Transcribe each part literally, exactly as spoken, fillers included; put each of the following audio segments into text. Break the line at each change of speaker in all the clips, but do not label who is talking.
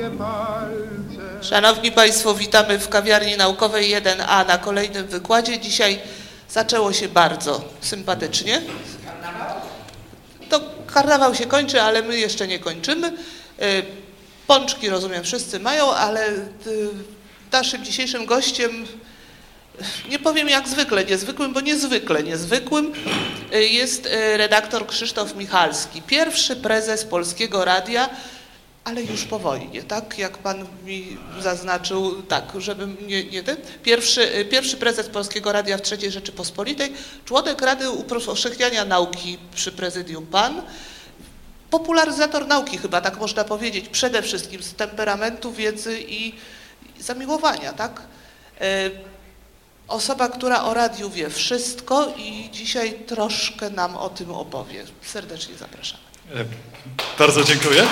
Szanowni Państwo, witamy w kawiarni naukowej jeden A na kolejnym wykładzie. Dzisiaj zaczęło się bardzo sympatycznie. To karnawał się kończy, ale my jeszcze nie kończymy. Pączki, rozumiem, wszyscy mają, ale naszym dzisiejszym gościem, nie powiem jak zwykle niezwykłym, bo niezwykle niezwykłym, jest redaktor Krzysztof Michalski, pierwszy prezes Polskiego Radia, ale już po wojnie, tak? Jak pan mi zaznaczył, tak, żebym nie, nie ten. Pierwszy, pierwszy prezes Polskiego Radia w trzeciej Rzeczypospolitej, członek Rady Upowszechniania Nauki przy prezydium pan, popularyzator nauki chyba, tak można powiedzieć, przede wszystkim z temperamentu, wiedzy i, i zamiłowania, tak? Osoba, która o radiu wie wszystko i dzisiaj troszkę nam o tym opowie. Serdecznie zapraszamy.
Bardzo dziękuję.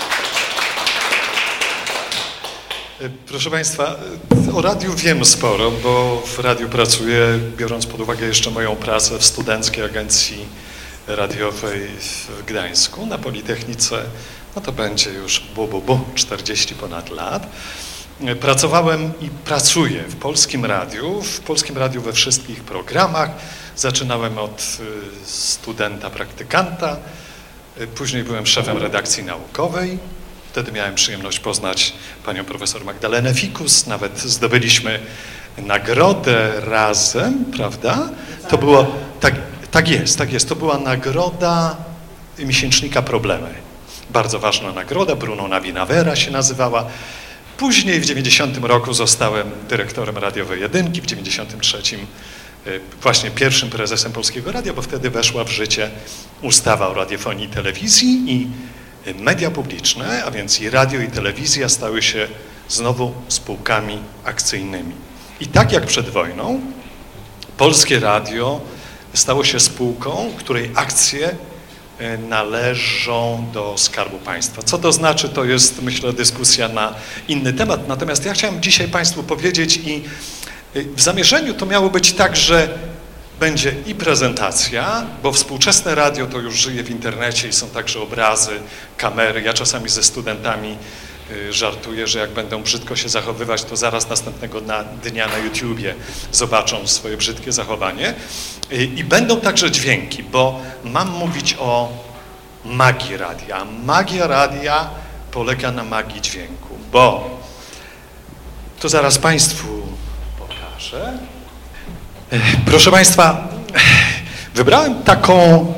Proszę Państwa, o radiu wiem sporo, bo w radiu pracuję, biorąc pod uwagę jeszcze moją pracę w Studenckiej Agencji Radiowej w Gdańsku na Politechnice, no to będzie już bu, bu, bu, czterdzieści ponad lat. Pracowałem i pracuję w Polskim Radiu, w Polskim Radiu we wszystkich programach. Zaczynałem od studenta, praktykanta, później byłem szefem redakcji naukowej. Wtedy miałem przyjemność poznać panią profesor Magdalenę Fikus, nawet zdobyliśmy nagrodę razem, prawda? To było, tak, tak jest, tak jest, to była nagroda miesięcznika Problemy. Bardzo ważna nagroda, Bruno Navina-Vera się nazywała. Później w dziewięćdziesiątym roku zostałem dyrektorem radiowej jedynki, w dziewięćdziesiątym trzecim właśnie pierwszym prezesem Polskiego Radia, bo wtedy weszła w życie ustawa o radiofonii i telewizji i media publiczne, a więc i radio i telewizja stały się znowu spółkami akcyjnymi. I tak jak przed wojną, Polskie Radio stało się spółką, której akcje należą do Skarbu Państwa. Co to znaczy, to jest, myślę, dyskusja na inny temat. Natomiast ja chciałem dzisiaj Państwu powiedzieć i w zamierzeniu to miało być tak, że będzie i prezentacja, bo współczesne radio to już żyje w internecie i są także obrazy, kamery. Ja czasami ze studentami żartuję, że jak będą brzydko się zachowywać, to zaraz następnego dnia na YouTubie zobaczą swoje brzydkie zachowanie. I będą także dźwięki, bo mam mówić o magii radia. Magia radia polega na magii dźwięku, bo to zaraz Państwu pokażę. Proszę Państwa, wybrałem taką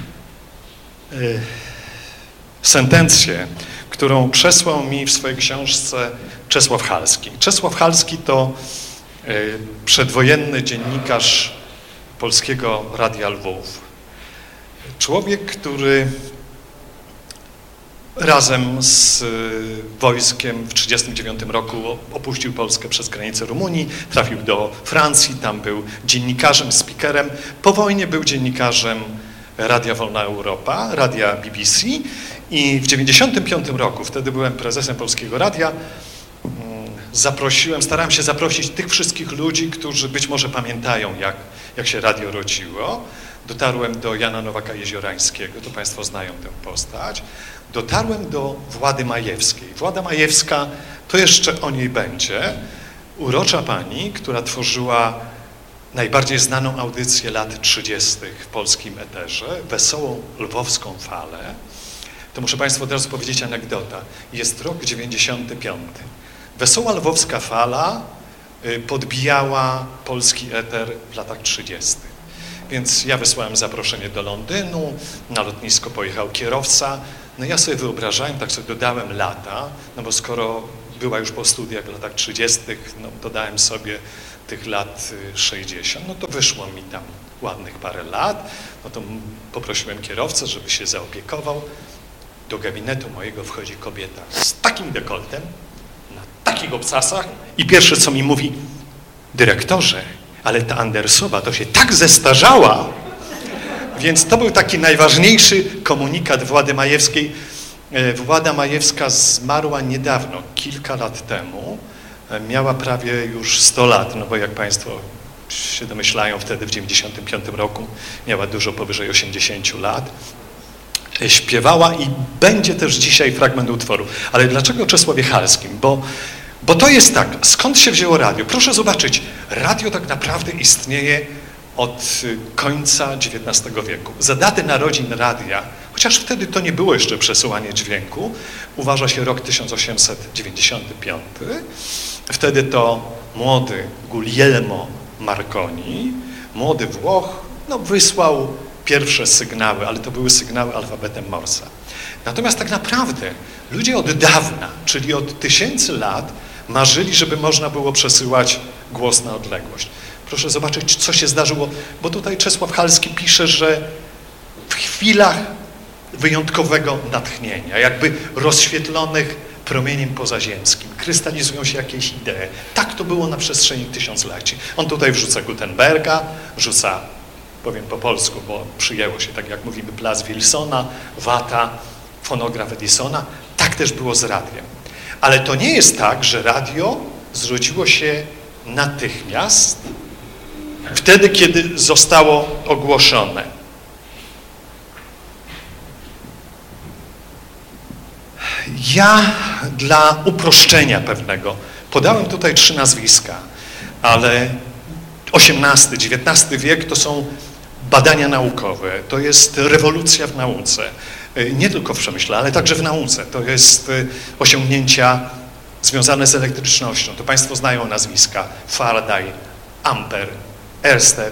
sentencję, którą przesłał mi w swojej książce Czesław Halski. Czesław Halski to przedwojenny dziennikarz Polskiego Radia Lwów. Człowiek, który razem z wojskiem w tysiąc dziewięćset trzydziestym dziewiątym roku opuścił Polskę przez granicę Rumunii, trafił do Francji, tam był dziennikarzem, speakerem. Po wojnie był dziennikarzem Radia Wolna Europa, Radia B B C i w tysiąc dziewięćset dziewięćdziesiątym piątym roku, wtedy byłem prezesem Polskiego Radia, zaprosiłem, starałem się zaprosić tych wszystkich ludzi, którzy być może pamiętają, jak, jak się radio rodziło. Dotarłem do Jana Nowaka-Jeziorańskiego, to Państwo znają tę postać. Dotarłem do Włady Majewskiej. Włada Majewska, to jeszcze o niej będzie, urocza pani, która tworzyła najbardziej znaną audycję lat trzydziestych w polskim eterze, Wesołą Lwowską Falę. To muszę Państwu od razu powiedzieć anegdota. Jest rok dziewięćdziesiąty piąty. Wesoła Lwowska Fala podbijała polski eter w latach trzydziestych. Więc ja wysłałem zaproszenie do Londynu, na lotnisko pojechał kierowca. No ja sobie wyobrażałem, tak sobie dodałem lata, no bo skoro była już po studiach w latach trzydziestych, no dodałem sobie tych lat sześćdziesiąt, no to wyszło mi tam ładnych parę lat, no to poprosiłem kierowcę, żeby się zaopiekował. Do gabinetu mojego wchodzi kobieta z takim dekoltem, na takich obcasach i pierwsze co mi mówi: dyrektorze, ale ta Andersowa to się tak zestarzała. Więc to był taki najważniejszy komunikat Włady Majewskiej. Włada Majewska zmarła niedawno, kilka lat temu. Miała prawie już sto lat, no bo jak Państwo się domyślają, wtedy w dziewięćdziesiątym piątym roku miała dużo powyżej osiemdziesięciu lat. śpiewała i będzie też dzisiaj fragment utworu. Ale dlaczego o Czesławie Halskim? Bo, bo to jest tak, skąd się wzięło radio? Proszę zobaczyć, radio tak naprawdę istnieje od końca dziewiętnastego wieku. Za datę narodzin radia, chociaż wtedy to nie było jeszcze przesyłanie dźwięku, uważa się rok tysiąc osiemset dziewięćdziesiąty piąty. Wtedy to młody Guglielmo Marconi, młody Włoch, no wysłał pierwsze sygnały, ale to były sygnały alfabetem Morsa. Natomiast tak naprawdę ludzie od dawna, czyli od tysięcy lat, marzyli, żeby można było przesyłać głos na odległość. Proszę zobaczyć, co się zdarzyło, bo tutaj Czesław Halski pisze, że w chwilach wyjątkowego natchnienia, jakby rozświetlonych promieniem pozaziemskim, krystalizują się jakieś idee. Tak to było na przestrzeni tysiącleci. On tutaj wrzuca Gutenberga, wrzuca, powiem po polsku, bo przyjęło się, tak jak mówimy, Blas Wilsona, Watta, fonograf Edisona. Tak też było z radiem. Ale to nie jest tak, że radio zrodziło się natychmiast, wtedy, kiedy zostało ogłoszone. Ja dla uproszczenia pewnego podałem tutaj trzy nazwiska, ale osiemnasty, dziewiętnasty wiek to są badania naukowe, to jest rewolucja w nauce, nie tylko w przemyśle, ale także w nauce. To jest osiągnięcia związane z elektrycznością. To Państwo znają nazwiska Faraday, Ampere, Ørsted.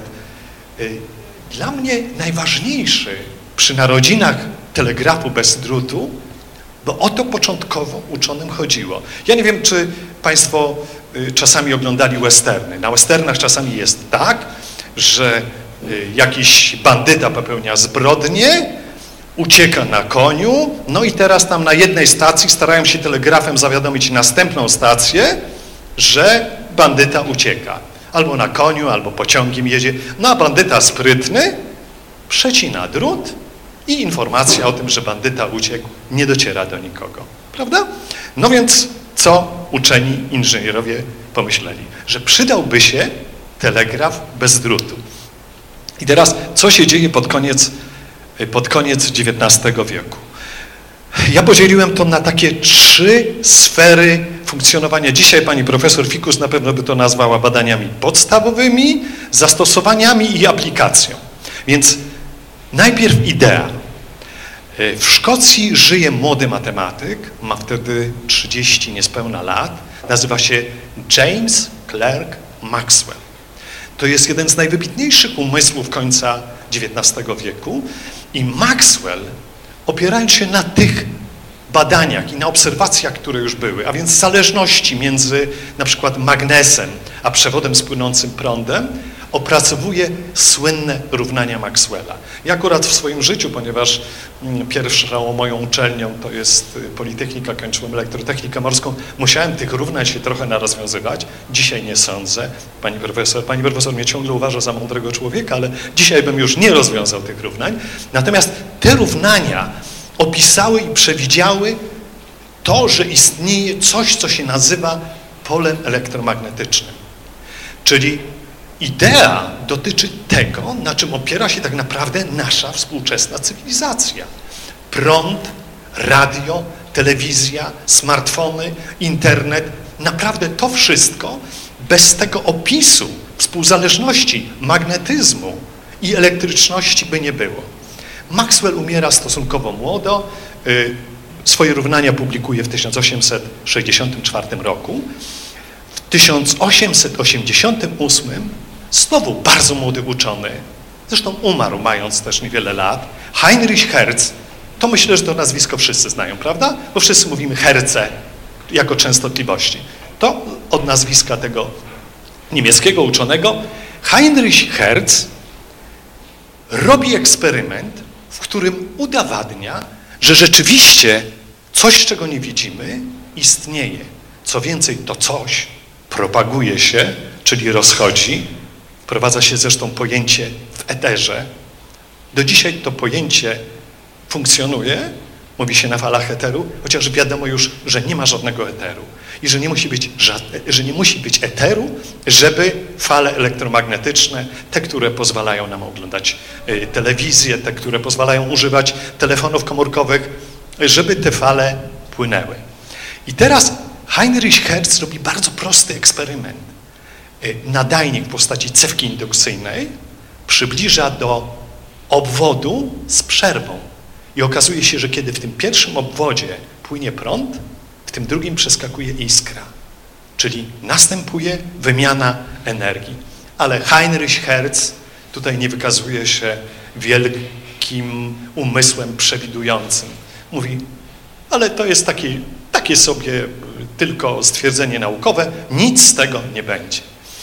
Dla mnie najważniejszy przy narodzinach telegrafu bez drutu, bo o to początkowo uczonym chodziło. Ja nie wiem, czy Państwo czasami oglądali westerny. Na westernach czasami jest tak, że jakiś bandyta popełnia zbrodnię, ucieka na koniu, no i teraz tam na jednej stacji starają się telegrafem zawiadomić następną stację, że bandyta ucieka. Albo na koniu, albo pociągiem jedzie. No a bandyta sprytny przecina drut i informacja o tym, że bandyta uciekł, nie dociera do nikogo. Prawda? No więc co uczeni inżynierowie pomyśleli? Że przydałby się telegraf bez drutu. I teraz co się dzieje pod koniec, pod koniec dziewiętnastego wieku? Ja podzieliłem to na takie trzy sfery funkcjonowania. Dzisiaj pani profesor Fikus na pewno by to nazwała badaniami podstawowymi, zastosowaniami i aplikacją. Więc najpierw idea. W Szkocji żyje młody matematyk, ma wtedy trzydzieści niespełna lat, nazywa się James Clerk Maxwell. To jest jeden z najwybitniejszych umysłów końca dziewiętnastego wieku i Maxwell, opierając się na tych badaniach i na obserwacjach, które już były, a więc zależności między na przykład magnesem a przewodem z płynącym prądem, opracowuje słynne równania Maxwella. Ja akurat w swoim życiu, ponieważ pierwszą moją uczelnią to jest Politechnika, kończyłem elektrotechnikę morską, musiałem tych równań się trochę narozwiązywać. Dzisiaj nie sądzę. Pani profesor, pani profesor mnie ciągle uważa za mądrego człowieka, ale dzisiaj bym już nie rozwiązał tych równań. Natomiast te równania opisały i przewidziały to, że istnieje coś, co się nazywa polem elektromagnetycznym. Czyli idea dotyczy tego, na czym opiera się tak naprawdę nasza współczesna cywilizacja. Prąd, radio, telewizja, smartfony, internet, naprawdę to wszystko bez tego opisu współzależności magnetyzmu i elektryczności by nie było. Maxwell umiera stosunkowo młodo, swoje równania publikuje w tysiąc osiemset sześćdziesiątym czwartym roku. W tysiąc osiemset osiemdziesiątym ósmym znowu bardzo młody uczony, zresztą umarł mając też niewiele lat, Heinrich Hertz, to myślę, że to nazwisko wszyscy znają, prawda? Bo wszyscy mówimy Herce jako częstotliwości. To od nazwiska tego niemieckiego uczonego. Heinrich Hertz robi eksperyment, w którym udowadnia, że rzeczywiście coś, czego nie widzimy, istnieje. Co więcej, to coś propaguje się, czyli rozchodzi. Wprowadza się zresztą pojęcie w eterze. Do dzisiaj to pojęcie funkcjonuje, Mówi się na falach eteru, chociaż wiadomo już, że nie ma żadnego eteru i że nie musi być, żadne, że nie musi być eteru, żeby fale elektromagnetyczne, te, które pozwalają nam oglądać y, telewizję, te, które pozwalają używać telefonów komórkowych, żeby te fale płynęły. I teraz Heinrich Hertz robi bardzo prosty eksperyment. Y, nadajnik w postaci cewki indukcyjnej przybliża do obwodu z przerwą. I okazuje się, że kiedy w tym pierwszym obwodzie płynie prąd, w tym drugim przeskakuje iskra. Czyli następuje wymiana energii. Ale Heinrich Hertz tutaj nie wykazuje się wielkim umysłem przewidującym. Mówi, ale to jest taki, takie sobie tylko stwierdzenie naukowe, nic z tego nie będzie.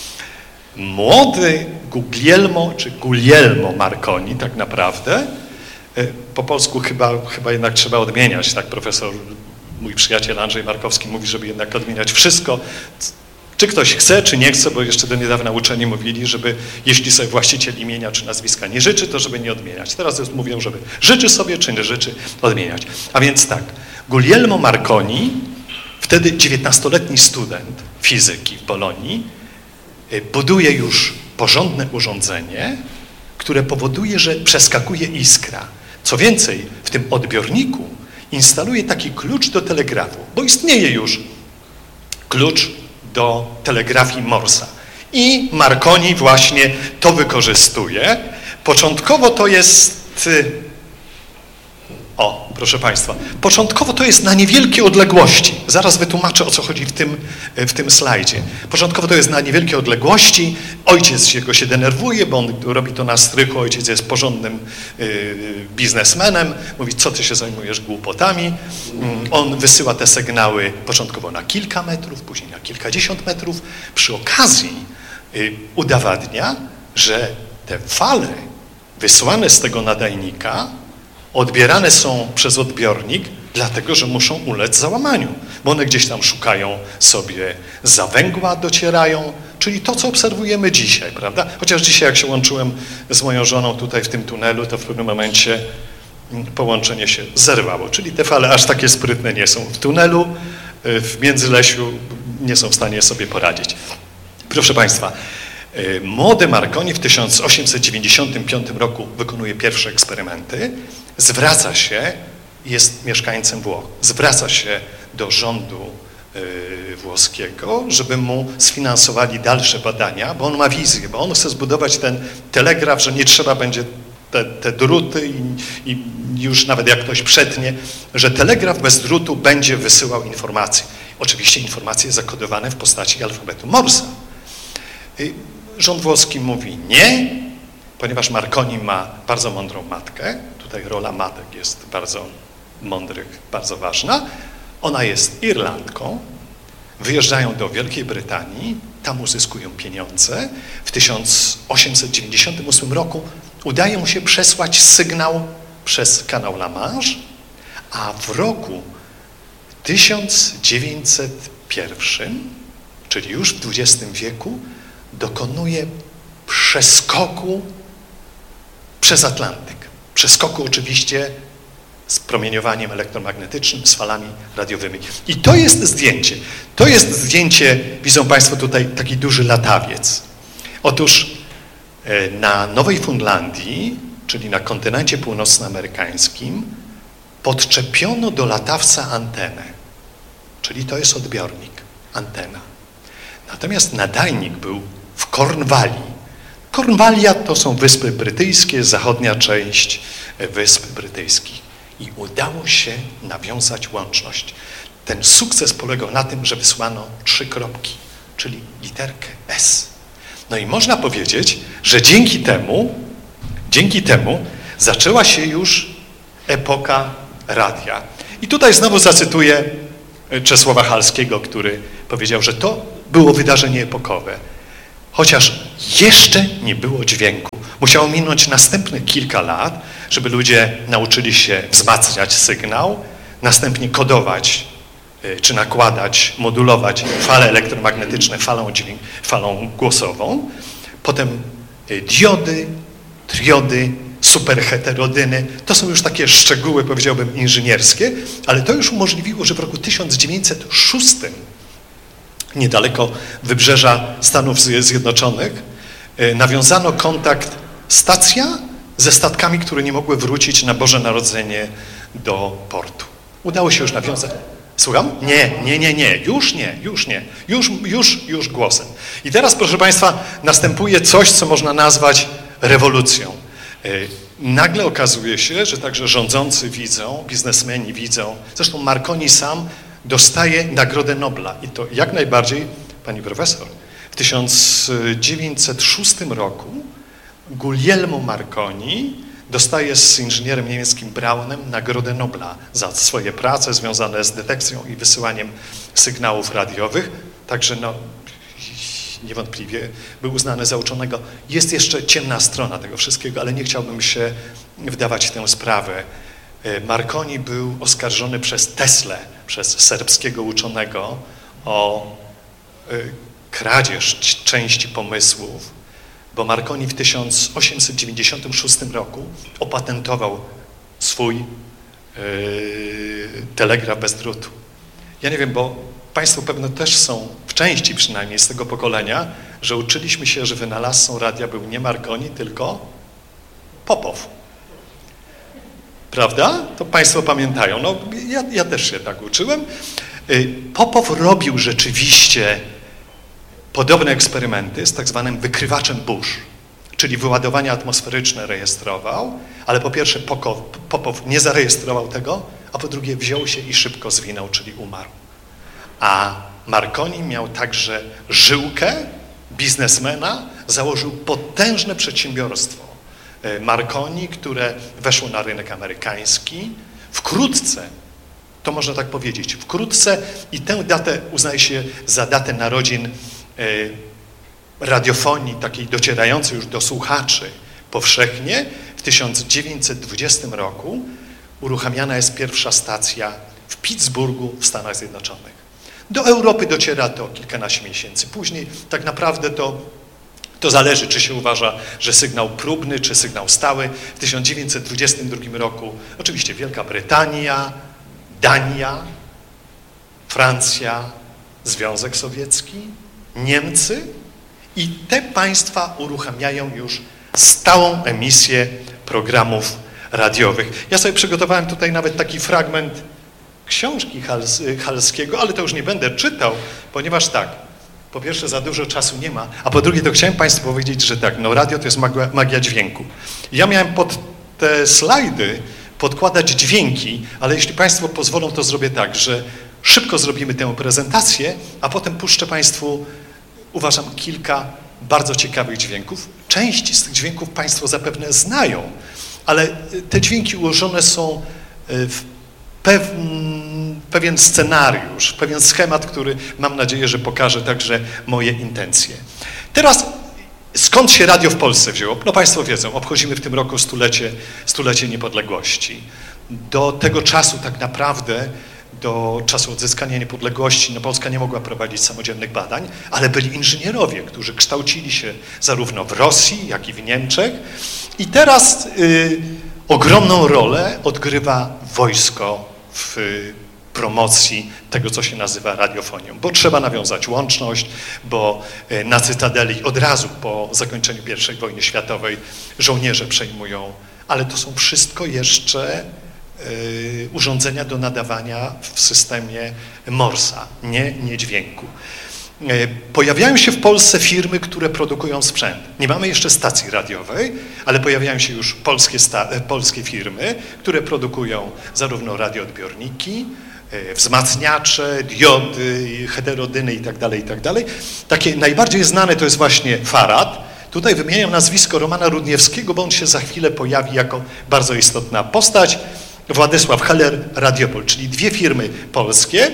Młody Guglielmo, czy Guglielmo Marconi tak naprawdę, po polsku chyba, chyba jednak trzeba odmieniać, tak profesor, mój przyjaciel Andrzej Markowski mówi, żeby jednak odmieniać wszystko, czy ktoś chce, czy nie chce, bo jeszcze do niedawna uczeni mówili, żeby jeśli sobie właściciel imienia czy nazwiska nie życzy, to żeby nie odmieniać. Teraz już mówią, żeby życzy sobie, czy nie życzy, odmieniać. A więc tak, Guglielmo Marconi, wtedy dziewiętnastoletni student fizyki w Bolonii, buduje już porządne urządzenie, które powoduje, że przeskakuje iskra. Co więcej, w tym odbiorniku instaluje taki klucz do telegrafu, bo istnieje już klucz do telegrafii Morsa. I Marconi właśnie to wykorzystuje. Początkowo to jest... O, proszę Państwa, początkowo to jest na niewielkie odległości. Zaraz wytłumaczę, o co chodzi w tym, w tym slajdzie. Początkowo to jest na niewielkie odległości. Ojciec jego się denerwuje, bo on robi to na strychu. Ojciec jest porządnym y, biznesmenem. Mówi, co ty się zajmujesz głupotami. On wysyła te sygnały początkowo na kilka metrów, później na kilkadziesiąt metrów. Przy okazji y, udowadnia, że te fale wysłane z tego nadajnika odbierane są przez odbiornik, dlatego że muszą ulec załamaniu, bo one gdzieś tam szukają sobie za węgła, docierają, czyli to, co obserwujemy dzisiaj, prawda? Chociaż dzisiaj, jak się łączyłem z moją żoną tutaj w tym tunelu, to w pewnym momencie połączenie się zerwało, czyli te fale aż takie sprytne nie są. W tunelu, w Międzylesiu nie są w stanie sobie poradzić. Proszę Państwa, młody Marconi w tysiąc osiemset dziewięćdziesiątym piątym roku wykonuje pierwsze eksperymenty, zwraca się, jest mieszkańcem Włoch, zwraca się do rządu y, włoskiego, żeby mu sfinansowali dalsze badania, bo on ma wizję, bo on chce zbudować ten telegraf, że nie trzeba będzie te, te druty i, i już nawet jak ktoś przetnie, że telegraf bez drutu będzie wysyłał informacje. Oczywiście informacje zakodowane w postaci alfabetu Morsa. Y, rząd włoski mówi nie, ponieważ Marconi ma bardzo mądrą matkę. Tutaj rola matek jest bardzo mądrych, bardzo ważna. Ona jest Irlandką. Wyjeżdżają do Wielkiej Brytanii, tam uzyskują pieniądze. W tysiąc osiemset dziewięćdziesiątym ósmym roku udaje mu się przesłać sygnał przez kanał La Manche, a w roku tysiąc dziewięćset pierwszym, czyli już w dwudziestym wieku, dokonuje przeskoku przez Atlantyk. Przeskoku oczywiście z promieniowaniem elektromagnetycznym, z falami radiowymi. I to jest zdjęcie. To jest zdjęcie, widzą Państwo tutaj taki duży latawiec. Otóż na Nowej Fundlandii, czyli na kontynencie północnoamerykańskim, podczepiono do latawca antenę. Czyli to jest odbiornik, antena. Natomiast nadajnik był w Kornwalii. Kornwalia to są Wyspy Brytyjskie, zachodnia część Wysp Brytyjskich. I udało się nawiązać łączność. Ten sukces polegał na tym, że wysłano trzy kropki, czyli literkę S. No i można powiedzieć, że dzięki temu, dzięki temu zaczęła się już epoka radia. I tutaj znowu zacytuję Czesława Halskiego, który powiedział, że to było wydarzenie epokowe. Chociaż jeszcze nie było dźwięku. Musiało minąć następne kilka lat, żeby ludzie nauczyli się wzmacniać sygnał, następnie kodować czy nakładać, modulować fale elektromagnetyczne falą, dźwięk, falą głosową. Potem diody, triody, superheterodyny. To są już takie szczegóły, powiedziałbym, inżynierskie, ale to już umożliwiło, że w roku tysiąc dziewięćset szóstym niedaleko wybrzeża Stanów Zjednoczonych nawiązano kontakt stacja ze statkami, które nie mogły wrócić na Boże Narodzenie do portu. Udało się już nawiązać. Słucham? Nie, nie, nie, nie, już nie, już nie, już, już, już głosem. I teraz, proszę Państwa, następuje coś, co można nazwać rewolucją. Nagle okazuje się, że także rządzący widzą, biznesmeni widzą, zresztą Marconi sam dostaje Nagrodę Nobla i to jak najbardziej, pani profesor, w tysiąc dziewięćset szóstym roku Guglielmo Marconi dostaje z inżynierem niemieckim Braunem Nagrodę Nobla za swoje prace związane z detekcją i wysyłaniem sygnałów radiowych, także no, niewątpliwie był uznany za uczonego. Jest jeszcze ciemna strona tego wszystkiego, ale nie chciałbym się wdawać w tę sprawę. Marconi był oskarżony przez Teslę, przez serbskiego uczonego o kradzież części pomysłów, bo Marconi w tysiąc osiemset dziewięćdziesiątym szóstym roku opatentował swój yy, telegraf bez drutu. Ja nie wiem, bo Państwo pewno też są, w części przynajmniej z tego pokolenia, że uczyliśmy się, że wynalazcą radia był nie Marconi, tylko Popow. Prawda? To Państwo pamiętają. No, ja, ja też się tak uczyłem. Popow robił rzeczywiście podobne eksperymenty z tak zwanym wykrywaczem burz, czyli wyładowania atmosferyczne rejestrował, ale po pierwsze Popow nie zarejestrował tego, a po drugie wziął się i szybko zwinął, czyli umarł. A Marconi miał także żyłkę biznesmena, założył potężne przedsiębiorstwo Marconi, które weszło na rynek amerykański. Wkrótce, to można tak powiedzieć, wkrótce i tę datę uznaje się za datę narodzin radiofonii takiej docierającej już do słuchaczy powszechnie. W tysiąc dziewięćset dwudziestym roku uruchamiana jest pierwsza stacja w Pittsburghu w Stanach Zjednoczonych. Do Europy dociera to kilkanaście miesięcy później. Tak naprawdę to, to zależy, czy się uważa, że sygnał próbny, czy sygnał stały. W tysiąc dziewięćset dwudziestym drugim roku oczywiście Wielka Brytania, Dania, Francja, Związek Sowiecki, Niemcy i te państwa uruchamiają już stałą emisję programów radiowych. Ja sobie przygotowałem tutaj nawet taki fragment książki Hals, Halskiego, ale to już nie będę czytał, ponieważ tak, po pierwsze za dużo czasu nie ma, a po drugie to chciałem Państwu powiedzieć, że tak, no radio to jest magia, magia dźwięku. Ja miałem pod te slajdy podkładać dźwięki, ale jeśli Państwo pozwolą, to zrobię tak, że szybko zrobimy tę prezentację, a potem puszczę Państwu, uważam, kilka bardzo ciekawych dźwięków. Część z tych dźwięków Państwo zapewne znają, ale te dźwięki ułożone są w pewien, pewien scenariusz, pewien schemat, który mam nadzieję, że pokaże także moje intencje. Teraz skąd się radio w Polsce wzięło? No Państwo wiedzą, obchodzimy w tym roku stulecie, stulecie niepodległości. Do tego czasu tak naprawdę, do czasu odzyskania niepodległości, no Polska nie mogła prowadzić samodzielnych badań, ale byli inżynierowie, którzy kształcili się zarówno w Rosji, jak i w Niemczech. I teraz y, ogromną rolę odgrywa wojsko w y, promocji tego, co się nazywa radiofonią, bo trzeba nawiązać łączność, bo y, na Cytadeli od razu po zakończeniu pierwszej wojny światowej żołnierze przejmują, ale to są wszystko jeszcze y, urządzenia do nadawania w systemie Morsa, nie, nie dźwięku. Pojawiają się w Polsce firmy, które produkują sprzęt. Nie mamy jeszcze stacji radiowej, ale pojawiają się już polskie, polskie firmy, które produkują zarówno radioodbiorniki, wzmacniacze, diody, heterodyny itd., itd. Takie najbardziej znane to jest właśnie Farad. Tutaj wymieniam nazwisko Romana Rudniewskiego, bo on się za chwilę pojawi jako bardzo istotna postać. Władysław Heller, Radiopol, czyli dwie firmy polskie.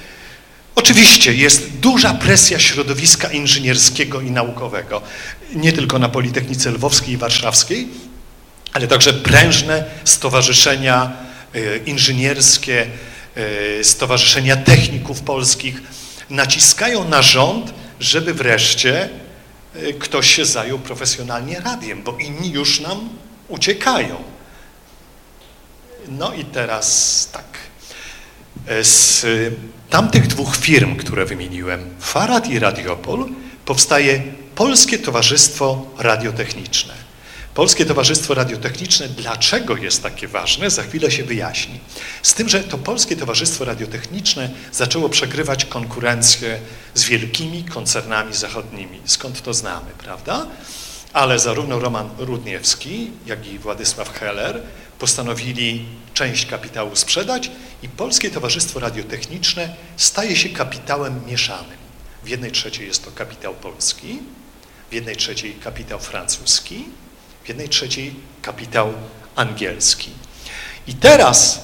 Oczywiście jest duża presja środowiska inżynierskiego i naukowego, nie tylko na Politechnice Lwowskiej i Warszawskiej, ale także prężne stowarzyszenia inżynierskie, stowarzyszenia techników polskich naciskają na rząd, żeby wreszcie ktoś się zajął profesjonalnie radiem, bo inni już nam uciekają. No i teraz tak. Z tamtych dwóch firm, które wymieniłem, Farad i Radiopol, powstaje Polskie Towarzystwo Radiotechniczne. Polskie Towarzystwo Radiotechniczne, dlaczego jest takie ważne, za chwilę się wyjaśni. Z tym, że to Polskie Towarzystwo Radiotechniczne zaczęło przegrywać konkurencję z wielkimi koncernami zachodnimi. Skąd to znamy, prawda? Ale zarówno Roman Rudniewski, jak i Władysław Heller postanowili część kapitału sprzedać i Polskie Towarzystwo Radiotechniczne staje się kapitałem mieszanym. W jednej trzeciej jest to kapitał polski, w jednej trzeciej kapitał francuski, w jednej trzeciej kapitał angielski. I teraz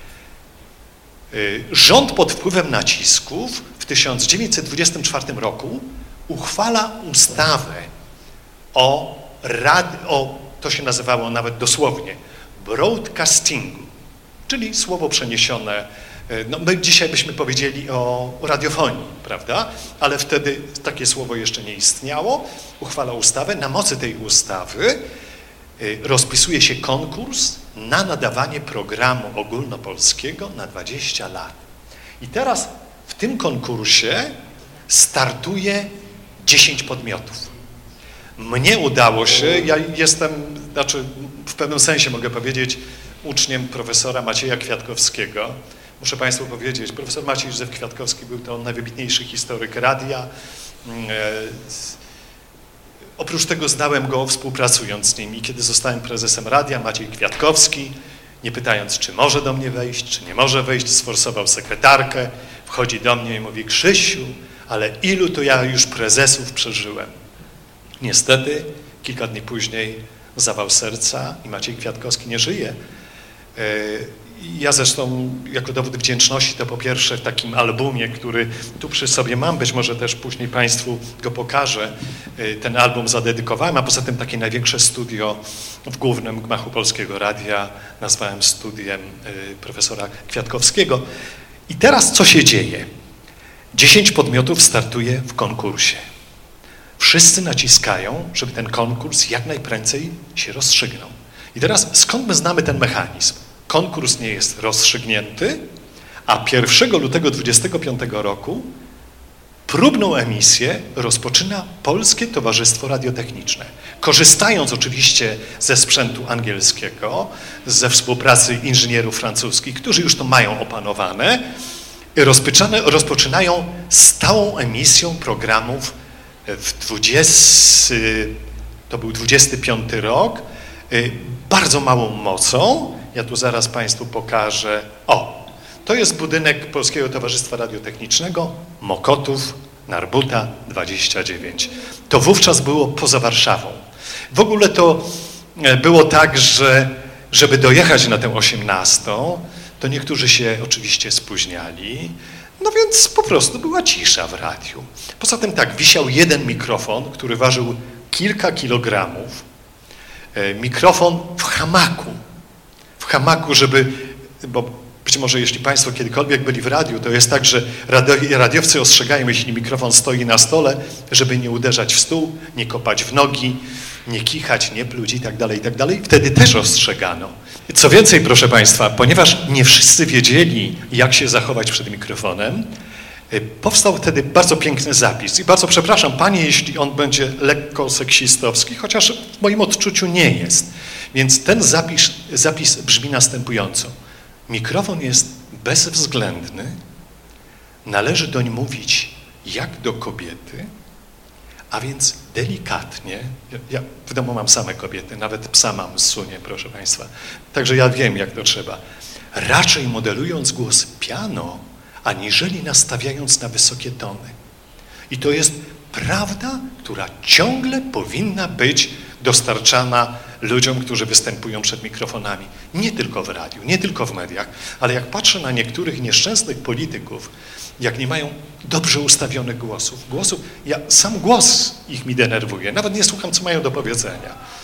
y, rząd pod wpływem nacisków w tysiąc dziewięćset dwudziestym czwartym roku uchwala ustawę o, rad, o, to się nazywało nawet dosłownie, broadcastingu, czyli słowo przeniesione, no my dzisiaj byśmy powiedzieli o, o radiofonii, prawda? Ale wtedy takie słowo jeszcze nie istniało. Uchwala ustawę. Na mocy tej ustawy y, rozpisuje się konkurs na nadawanie programu ogólnopolskiego na dwadzieścia lat. I teraz w tym konkursie startuje dziesięć podmiotów. Mnie udało się, ja jestem, znaczy w pewnym sensie mogę powiedzieć, uczniem profesora Macieja Kwiatkowskiego. Muszę Państwu powiedzieć, profesor Maciej Józef Kwiatkowski był to najwybitniejszy historyk radia. E, oprócz tego znałem go współpracując z nim i kiedy zostałem prezesem radia, Maciej Kwiatkowski, nie pytając, czy może do mnie wejść, czy nie może wejść, sforsował sekretarkę, wchodzi do mnie i mówi: Krzysiu, ale ilu to ja już prezesów przeżyłem. Niestety, kilka dni później zawał serca i Maciej Kwiatkowski nie żyje. Ja zresztą jako dowód wdzięczności to po pierwsze w takim albumie, który tu przy sobie mam, być może też później Państwu go pokażę, ten album zadedykowałem, a poza tym takie największe studio w głównym gmachu Polskiego Radia nazwałem studiem profesora Kwiatkowskiego. I teraz co się dzieje? Dziesięć podmiotów startuje w konkursie. Wszyscy naciskają, żeby ten konkurs jak najprędzej się rozstrzygnął. I teraz skąd my znamy ten mechanizm? Konkurs nie jest rozstrzygnięty, a pierwszego lutego dwudziestego piątego roku próbną emisję rozpoczyna Polskie Towarzystwo Radiotechniczne. Korzystając oczywiście ze sprzętu angielskiego, ze współpracy inżynierów francuskich, którzy już to mają opanowane, rozpoczynają stałą emisją programów w dwudziestym, to był dwudziesty piąty rok, bardzo małą mocą. Ja tu zaraz Państwu pokażę. O, to jest budynek Polskiego Towarzystwa Radiotechnicznego, Mokotów, Narbuta dwadzieścia dziewięć. To wówczas było poza Warszawą. W ogóle to było tak, że żeby dojechać na tę osiemnastą, to niektórzy się oczywiście spóźniali, no więc po prostu była cisza w radiu. Poza tym tak, wisiał jeden mikrofon, który ważył kilka kilogramów. Mikrofon w hamaku. W hamaku, żeby, bo być może jeśli Państwo kiedykolwiek byli w radiu, to jest tak, że radiowcy ostrzegają, jeśli mikrofon stoi na stole, żeby nie uderzać w stół, nie kopać w nogi, nie kichać, nie pluć i tak dalej, i tak dalej. Wtedy też ostrzegano. Co więcej, proszę Państwa, ponieważ nie wszyscy wiedzieli, jak się zachować przed mikrofonem, powstał wtedy bardzo piękny zapis. I bardzo przepraszam Panie, jeśli on będzie lekko seksistowski, chociaż w moim odczuciu nie jest. Więc ten zapis, zapis brzmi następująco. Mikrofon jest bezwzględny, należy doń mówić jak do kobiety, a więc delikatnie. Ja, ja w domu mam same kobiety, nawet psa mam z Sunie, proszę Państwa. Także ja wiem, jak to trzeba. Raczej modelując głos piano, aniżeli nastawiając na wysokie tony. I to jest prawda, która ciągle powinna być dostarczana ludziom, którzy występują przed mikrofonami. Nie tylko w radiu, nie tylko w mediach, ale jak patrzę na niektórych nieszczęsnych polityków, jak nie mają dobrze ustawionych głosów, głosów, ja sam głos ich mi denerwuje, nawet nie słucham, co mają do powiedzenia.